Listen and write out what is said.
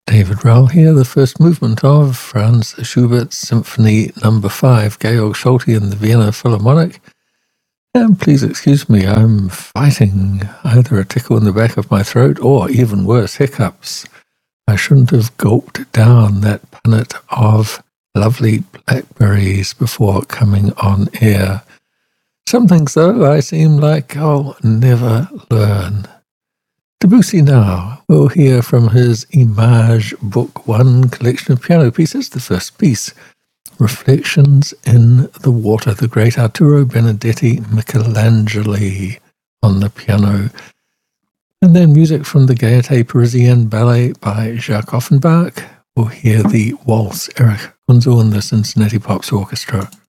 David Rahl here, the first movement of Franz Schubert's Symphony No. 5, Georg Solti and the Vienna Philharmonic. And please excuse me, I'm fighting either a tickle in the back of my throat or, even worse, hiccups. I shouldn't have gulped down that punnet of lovely blackberries before coming on air. Some things, though, I seem like I'll never learn. Debussy now. We'll hear from his Image Book 1 collection of piano pieces. The first piece, Reflections in the Water, the great Arturo Benedetti Michelangeli on the piano. And then music from the Gaieté Parisienne Ballet by Jacques Offenbach. We'll hear the waltz, Erich Kunzel and the Cincinnati Pops Orchestra.